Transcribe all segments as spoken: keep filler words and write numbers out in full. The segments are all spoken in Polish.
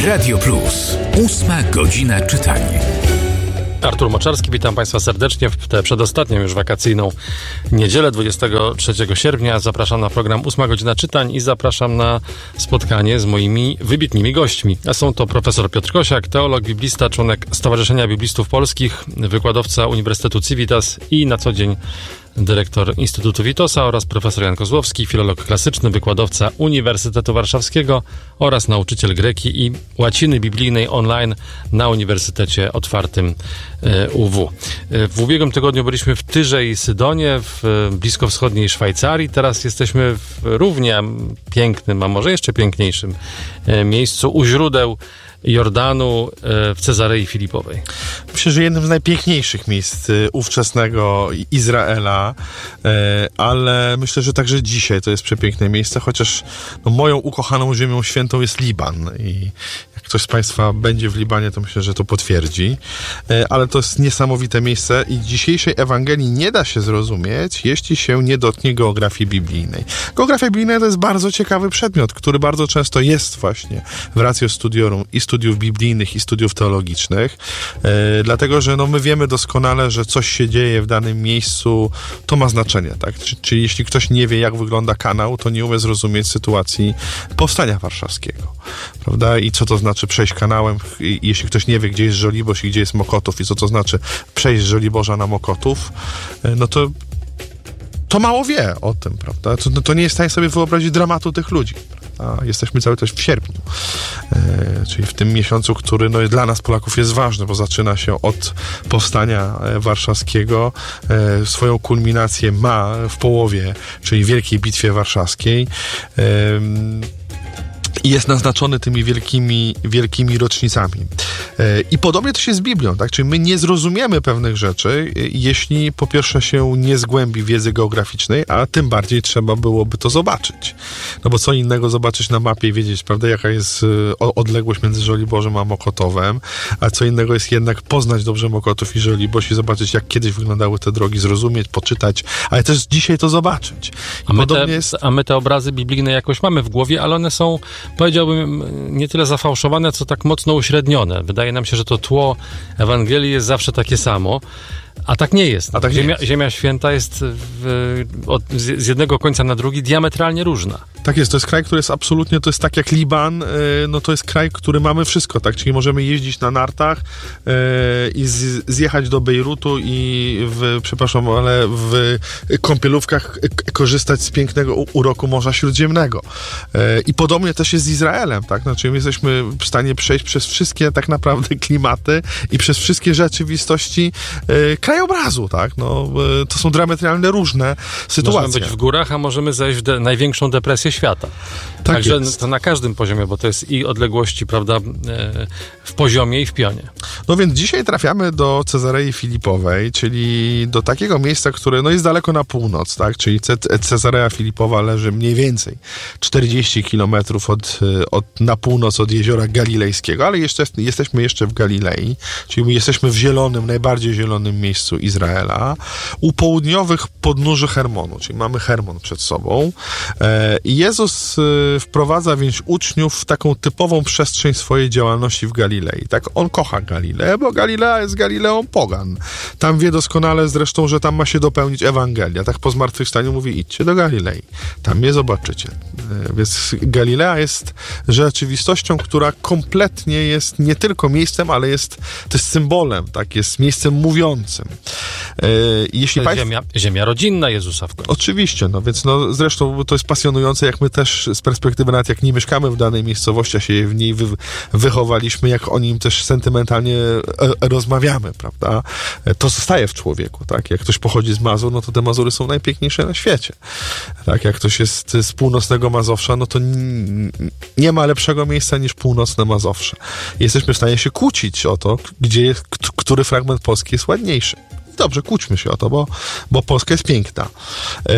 Radio Plus. Ósma godzina czytania. Artur Moczarski, witam Państwa serdecznie w tę przedostatnią już wakacyjną niedzielę dwudziestego trzeciego sierpnia. Zapraszam na program Ósma godzina czytań i zapraszam na spotkanie z moimi wybitnymi gośćmi. A są to profesor Piotr Kosiak, teolog, biblista, członek Stowarzyszenia Biblistów Polskich, wykładowca Uniwersytetu Civitas i na co dzień dyrektor Instytutu Witosa, oraz profesor Jan Kozłowski, filolog klasyczny, wykładowca Uniwersytetu Warszawskiego oraz nauczyciel greki i łaciny biblijnej online na Uniwersytecie Otwartym U W. W ubiegłym tygodniu byliśmy w Tyrze i Sydonie, w bliskowschodniej Szwajcarii. Teraz jesteśmy w równie pięknym, a może jeszcze piękniejszym miejscu u źródeł Jordanu w Cezarei Filipowej. Myślę, że jednym z najpiękniejszych miejsc ówczesnego Izraela, ale myślę, że także dzisiaj to jest przepiękne miejsce, chociaż no, moją ukochaną ziemią świętą jest Liban i jak ktoś z Państwa będzie w Libanie, to myślę, że to potwierdzi, ale to jest niesamowite miejsce i dzisiejszej Ewangelii nie da się zrozumieć, jeśli się nie dotknie geografii biblijnej. Geografia biblijna to jest bardzo ciekawy przedmiot, który bardzo często jest właśnie w ratio studiorum i studiów biblijnych i studiów teologicznych, e, dlatego, że no, my wiemy doskonale, że coś się dzieje w danym miejscu, to ma znaczenie, tak? Czyli, czyli jeśli ktoś nie wie, jak wygląda kanał, to nie umie zrozumieć sytuacji powstania warszawskiego, prawda? I co to znaczy przejść kanałem, i, jeśli ktoś nie wie, gdzie jest Żoliborz i gdzie jest Mokotów i co to znaczy przejść z Żoliborza na Mokotów, e, no to to mało wie o tym, prawda? To, to nie jest w stanie sobie wyobrazić dramatu tych ludzi. A jesteśmy cały czas w sierpniu, e, czyli w tym miesiącu, który no, dla nas Polaków jest ważny, bo zaczyna się od powstania warszawskiego. E, swoją kulminację ma w połowie, czyli Wielkiej Bitwie Warszawskiej. E, I jest naznaczony tymi wielkimi, wielkimi rocznicami. I podobnie to się z Biblią, tak? Czyli my nie zrozumiemy pewnych rzeczy, jeśli po pierwsze się nie zgłębi wiedzy geograficznej, a tym bardziej trzeba byłoby to zobaczyć. No bo co innego zobaczyć na mapie i wiedzieć, prawda, jaka jest odległość między Żoliborzem a Mokotowem, a co innego jest jednak poznać dobrze Mokotów i Żoliborz i zobaczyć, jak kiedyś wyglądały te drogi, zrozumieć, poczytać, ale też dzisiaj to zobaczyć. A my, te, jest... a my te obrazy biblijne jakoś mamy w głowie, ale one są, powiedziałbym, nie tyle zafałszowane, co tak mocno uśrednione. Wydaje nam się, że to tło Ewangelii jest zawsze takie samo, a tak nie jest. A tak Ziemia, nie jest. Ziemia Święta jest w, od, z jednego końca na drugi diametralnie różna. Tak jest, to jest kraj, który jest absolutnie, to jest tak jak Liban, no to jest kraj, który mamy wszystko, tak, czyli możemy jeździć na nartach yy, i z, zjechać do Bejrutu i w, przepraszam, ale w kąpielówkach korzystać z pięknego uroku Morza Śródziemnego. Yy, I podobnie też jest z Izraelem, tak, znaczy my jesteśmy w stanie przejść przez wszystkie tak naprawdę klimaty i przez wszystkie rzeczywistości yy, krajobrazu, tak, no yy, to są diametralnie różne sytuacje. Możemy być w górach, a możemy zejść w de- największą depresję świata. Tak Także jest. To na każdym poziomie, bo to jest i odległości, prawda, w poziomie i w pionie. No więc dzisiaj trafiamy do Cezarei Filipowej, czyli do takiego miejsca, które no jest daleko na północ, tak? Czyli Ce- Cezarea Filipowa leży mniej więcej czterdzieści kilometrów od, od, na północ od Jeziora Galilejskiego, ale jeszcze, jesteśmy jeszcze w Galilei, czyli jesteśmy w zielonym, najbardziej zielonym miejscu Izraela, u południowych podnóży Hermonu, czyli mamy Hermon przed sobą. I Jezus wprowadza więc uczniów w taką typową przestrzeń swojej działalności w Galilei. Tak, on kocha Galileę, bo Galilea jest Galileą pogan. Tam wie doskonale zresztą, że tam ma się dopełnić Ewangelia. Tak po zmartwychwstaniu mówi, idźcie do Galilei. Tam mnie zobaczycie. Więc Galilea jest rzeczywistością, która kompletnie jest nie tylko miejscem, ale jest też symbolem, tak, jest miejscem mówiącym. Jeśli to państw... ziemia, ziemia rodzinna Jezusa w końcu. Oczywiście, no więc no zresztą to jest pasjonujące, jak my też z perspektywy nawet jak nie mieszkamy w danej miejscowości, a się w niej wy, wychowaliśmy, jak o nim też sentymentalnie e, rozmawiamy, prawda? To zostaje w człowieku, tak? Jak ktoś pochodzi z Mazur, no to te Mazury są najpiękniejsze na świecie. Tak? Jak ktoś jest z północnego Mazowsza, no to n- nie ma lepszego miejsca niż północne Mazowsze. Jesteśmy w stanie się kłócić o to, gdzie jest, k- który fragment Polski jest ładniejszy. Dobrze, kłóćmy się o to, bo, bo Polska jest piękna. Yy,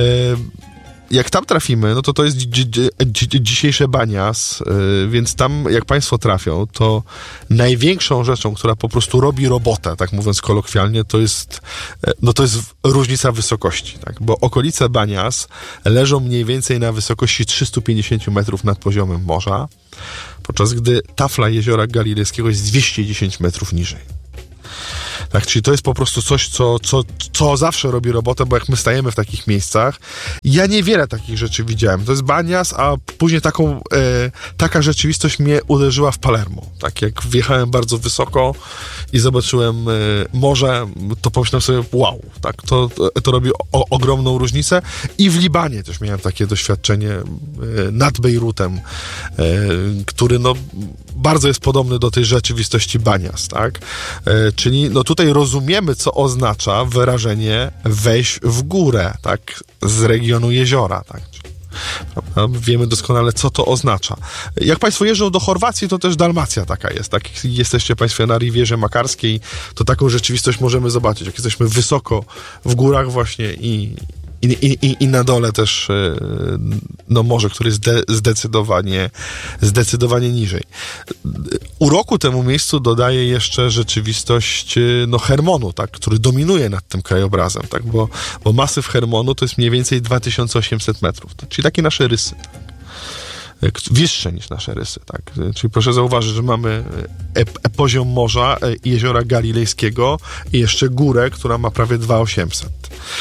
Jak tam trafimy, no to to jest dzi- dzi- dzi- dzisiejsze Banias, yy, więc tam jak państwo trafią, to największą rzeczą, która po prostu robi robotę, tak mówiąc kolokwialnie, to jest, yy, no to jest różnica wysokości, tak? Bo okolice Banias leżą mniej więcej na wysokości trzysta pięćdziesiąt metrów nad poziomem morza. podczas gdy tafla jeziora Galilejskiego jest dwieście dziesięć metrów niżej. Tak, czyli to jest po prostu coś, co, co, co zawsze robi robotę, bo jak my stajemy w takich miejscach, ja niewiele takich rzeczy widziałem. To jest Banias, a później taką, e, taka rzeczywistość mnie uderzyła w Palermo. Tak, jak wjechałem bardzo wysoko i zobaczyłem e, morze, to pomyślałem sobie, wow, tak, to, to robi o, ogromną różnicę. I w Libanie też miałem takie doświadczenie e, nad Bejrutem, e, który no bardzo jest podobny do tej rzeczywistości Banias, tak? E, czyli no tutaj rozumiemy, co oznacza wyrażenie wejść w górę, tak? Z regionu jeziora, tak? Prawda? Wiemy doskonale, co to oznacza. Jak Państwo jeżdżą do Chorwacji, to też Dalmacja taka jest. Tak? Jak jesteście Państwo na Rivierze Makarskiej, to taką rzeczywistość możemy zobaczyć. Jak jesteśmy wysoko w górach właśnie i I, i, i na dole też no morze, które jest de, zdecydowanie, zdecydowanie niżej. Uroku temu miejscu dodaje jeszcze rzeczywistość no Hermonu, tak, który dominuje nad tym krajobrazem, tak, bo, bo masyw Hermonu to jest mniej więcej dwa tysiące osiemset metrów, tak, czyli takie nasze rysy. Tak. Wyższe niż nasze rysy, tak. Czyli proszę zauważyć, że mamy e, e, poziom morza, e, jeziora Galilejskiego i jeszcze górę, która ma prawie dwa tysiące osiemset.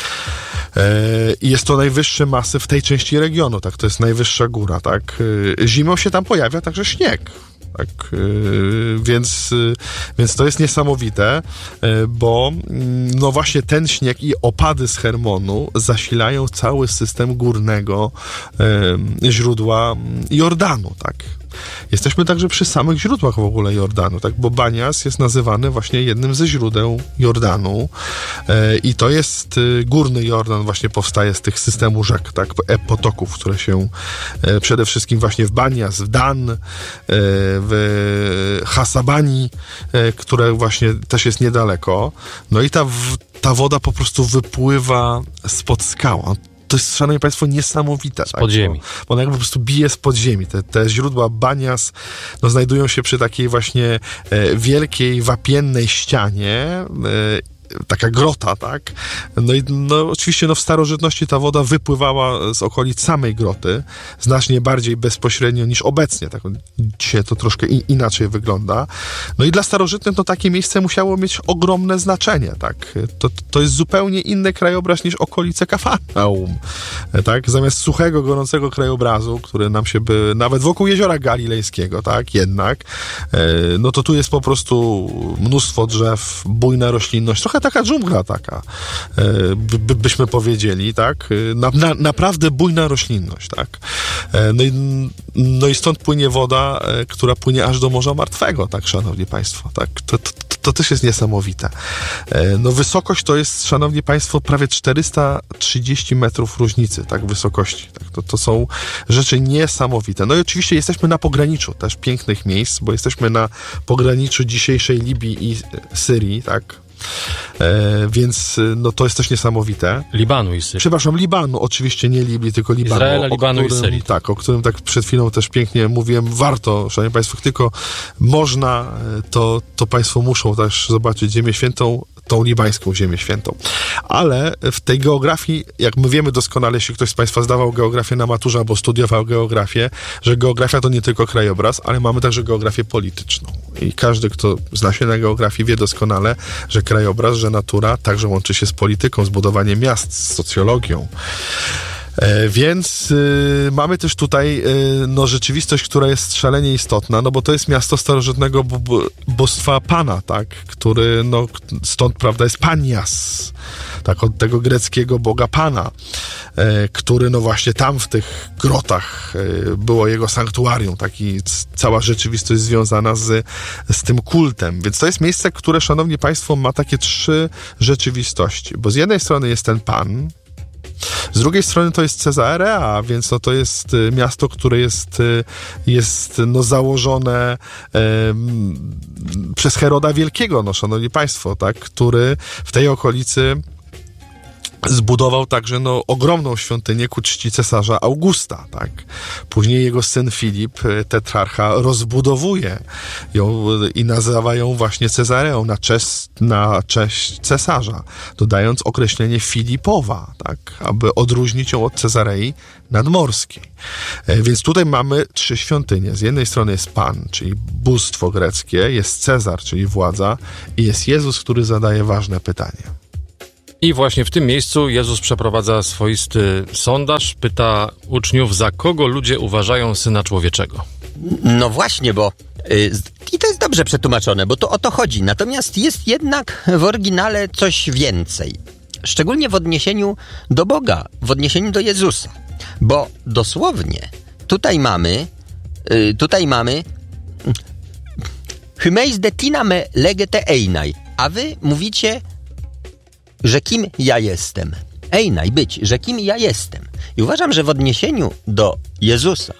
I jest to najwyższy masyw w tej części regionu, tak, to jest najwyższa góra, tak. Zimą się tam pojawia także śnieg, tak, więc, więc to jest niesamowite, bo no właśnie ten śnieg i opady z Hermonu zasilają cały system górnego źródła Jordanu, tak. Jesteśmy także przy samych źródłach w ogóle Jordanu, tak? Bo Banias jest nazywany właśnie jednym ze źródeł Jordanu e, i to jest e, górny Jordan właśnie powstaje z tych systemu rzek, tak? E, potoków, które się e, przede wszystkim właśnie w Banias, w Dan, e, w Hasabani, e, które właśnie też jest niedaleko. No i ta, w, ta woda po prostu wypływa spod skał. To jest, szanowni państwo, niesamowite. Z tak? podziemi. Bo, bo ona jakby po prostu bije z podziemi. Te, te źródła Banias no, znajdują się przy takiej właśnie e, wielkiej, wapiennej ścianie, e, taka grota, tak? No i no, oczywiście no, w starożytności ta woda wypływała z okolic samej groty, znacznie bardziej bezpośrednio niż obecnie. Tak? Dzisiaj to troszkę i, inaczej wygląda. No i dla starożytnych to takie miejsce musiało mieć ogromne znaczenie, tak? To, to jest zupełnie inny krajobraz niż okolice Kafarnaum, tak? Zamiast suchego, gorącego krajobrazu, który nam się by, nawet wokół jeziora Galilejskiego, tak? Jednak, no to tu jest po prostu mnóstwo drzew, bujna roślinność, trochę taka dżungla taka, by, by, byśmy powiedzieli, tak? Na, na, naprawdę bujna roślinność, tak? No i, no i stąd płynie woda, która płynie aż do Morza Martwego, tak, szanowni państwo, tak? To, to, to też jest niesamowite. No wysokość to jest, szanowni państwo, prawie czterysta trzydzieści metrów różnicy, tak, wysokości. Tak? To, to są rzeczy niesamowite. No i oczywiście jesteśmy na pograniczu też pięknych miejsc, bo jesteśmy na pograniczu dzisiejszej Libii i Syrii, tak? E, więc no to jest też niesamowite. Libanu i Syrii. Przepraszam, Libanu, oczywiście nie Libii, tylko Libanu. Izraela, Libanu którym, i Syrii. Tak, o którym tak przed chwilą też pięknie mówiłem. Warto, szanowni państwo, tylko można, to, to państwo muszą też zobaczyć Ziemię Świętą, tą libańską Ziemię Świętą. Ale w tej geografii, jak my wiemy doskonale, jeśli ktoś z państwa zdawał geografię na maturze albo studiował geografię, że geografia to nie tylko krajobraz, ale mamy także geografię polityczną. I każdy, kto zna się na geografii, wie doskonale, że krajobraz, że natura także łączy się z polityką, z budowaniem miast, z socjologią. E, więc y, mamy też tutaj y, no, rzeczywistość, która jest szalenie istotna, no bo to jest miasto starożytnego b- b- bóstwa Pana, tak, który, no, stąd, prawda, jest Panias, tak, od tego greckiego boga Pana, e, który, no właśnie tam w tych grotach e, było jego sanktuarium, tak, i c- cała rzeczywistość związana z, z tym kultem, więc to jest miejsce, które, szanowni państwo, ma takie trzy rzeczywistości, bo z jednej strony jest ten Pan, z drugiej strony to jest Cezarea, więc no to jest y, miasto, które jest, y, jest no założone y, przez Heroda Wielkiego, no szanowni państwo, tak, który w tej okolicy zbudował także no, ogromną świątynię ku czci cesarza Augusta, tak? Później jego syn Filip, tetrarcha, rozbudowuje ją i nazywa ją właśnie Cezareą na cześć, na cześć cesarza, dodając określenie Filipowa, tak? Aby odróżnić ją od Cezarei nadmorskiej. Więc tutaj mamy trzy świątynie. Z jednej strony jest Pan, czyli bóstwo greckie, jest Cezar, czyli władza, i jest Jezus, który zadaje ważne pytanie. I właśnie w tym miejscu Jezus przeprowadza swoisty sondaż, pyta uczniów, za kogo ludzie uważają Syna Człowieczego. No właśnie, bo yy, i to jest dobrze przetłumaczone, bo to o to chodzi. Natomiast jest jednak w oryginale coś więcej. Szczególnie w odniesieniu do Boga, w odniesieniu do Jezusa. Bo dosłownie tutaj mamy, yy, tutaj mamy hymeis detina me legete einai, a wy mówicie, że kim ja jestem. Einai, być, że kim ja jestem. I uważam, że w odniesieniu do Jezusa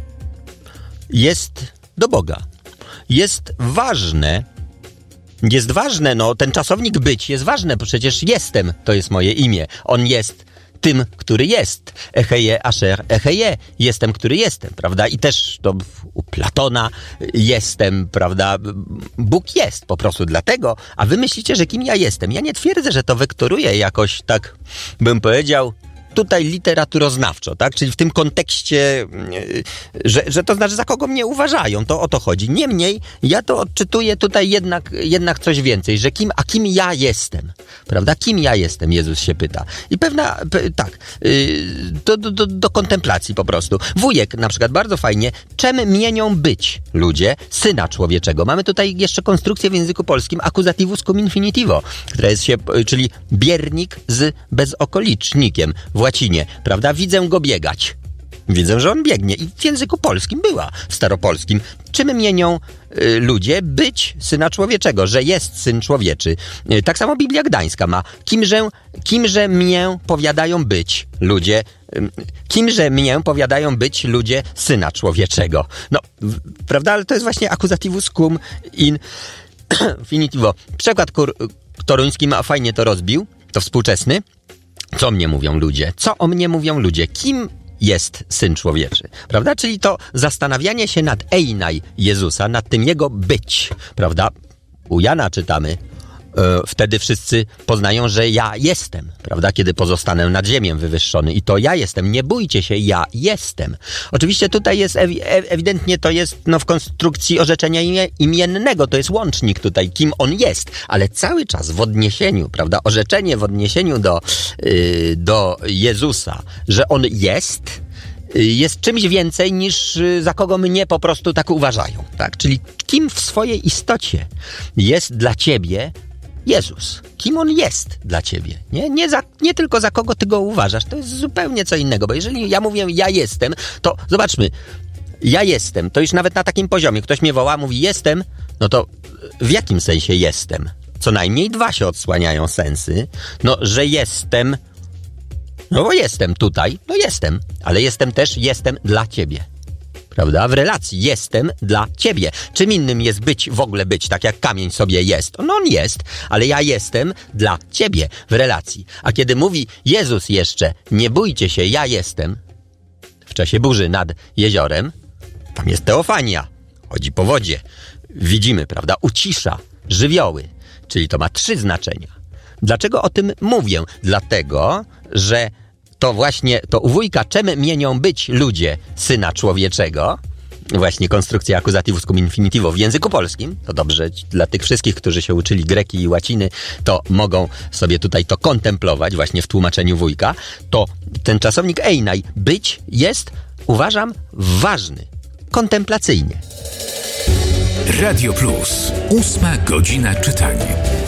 jest do Boga. Jest ważne, jest ważne, no ten czasownik być jest ważne, bo przecież jestem, to jest moje imię. On jest tym, który jest. Echeje, asher, echeje. Jestem, który jestem, prawda? I też to u Platona jestem, prawda? Bóg jest po prostu dlatego, a wy myślicie, że kim ja jestem. Ja nie twierdzę, że to wektoruję jakoś tak, bym powiedział, tutaj literaturoznawczo, tak? Czyli w tym kontekście, że, że to znaczy, za kogo mnie uważają, to o to chodzi. Niemniej, ja to odczytuję tutaj jednak, jednak coś więcej, że kim, a kim ja jestem, prawda? Kim ja jestem, Jezus się pyta. I pewna, pe, tak, yy, do, do, do, do kontemplacji po prostu. Wujek na przykład bardzo fajnie, czym mienią być ludzie Syna Człowieczego. Mamy tutaj jeszcze konstrukcję w języku polskim accusativus cum infinitivo, która jest się, czyli biernik z bezokolicznikiem w łacinie, prawda? Widzę go biegać. Widzę, że on biegnie. I w języku polskim była, w staropolskim. Czym mienią y, ludzie być Syna Człowieczego, że jest Syn Człowieczy. Y, tak samo Biblia Gdańska ma. Kimże, kimże mnie powiadają być ludzie, y, kimże mnie powiadają być ludzie Syna Człowieczego. No, w, prawda? Ale to jest właśnie accusativus cum infinitivo. Przekład kur, toruński ma fajnie to rozbił, to współczesny. Co mnie mówią ludzie? Co o mnie mówią ludzie? Kim jest Syn Człowieczy? Prawda? Czyli to zastanawianie się nad einai Jezusa, nad tym Jego być. Prawda? U Jana czytamy, e, wtedy wszyscy poznają, że ja jestem. Prawda? Kiedy pozostanę nad ziemię wywyższony. I to ja jestem. Nie bójcie się, ja jestem. Oczywiście tutaj jest, ewi- ewidentnie to jest no, w konstrukcji orzeczenia imie- imiennego. To jest łącznik tutaj, kim on jest. Ale cały czas w odniesieniu, prawda? Orzeczenie w odniesieniu do, yy, do Jezusa, że on jest, yy, jest czymś więcej niż yy, za kogo mnie po prostu tak uważają. Tak? Czyli kim w swojej istocie jest dla ciebie Jezus. Kim on jest dla ciebie? Nie, nie, za, nie tylko za kogo ty go uważasz. To jest zupełnie co innego, bo jeżeli ja mówię ja jestem, to zobaczmy, ja jestem, to już nawet na takim poziomie. Ktoś mnie woła, mówi jestem, no to w jakim sensie jestem? Co najmniej dwa się odsłaniają sensy. No, że jestem, no bo jestem tutaj, no jestem, ale jestem też, jestem dla ciebie. Prawda? W relacji jestem dla ciebie. Czym innym jest być, w ogóle być, tak jak kamień sobie jest. No on jest, ale ja jestem dla ciebie w relacji. A kiedy mówi Jezus jeszcze, nie bójcie się, ja jestem, w czasie burzy nad jeziorem, tam jest teofania, chodzi po wodzie. Widzimy, prawda, ucisza żywioły, czyli to ma trzy znaczenia. Dlaczego o tym mówię? Dlatego, że to właśnie, to u wujka czym mienią być ludzie Syna Człowieczego, właśnie konstrukcja accusativus cum infinitivo w języku polskim, to dobrze dla tych wszystkich, którzy się uczyli greki i łaciny, to mogą sobie tutaj to kontemplować właśnie w tłumaczeniu wujka, to ten czasownik einai, być, jest, uważam, ważny, kontemplacyjnie. Radio Plus, ósma godzina czytania.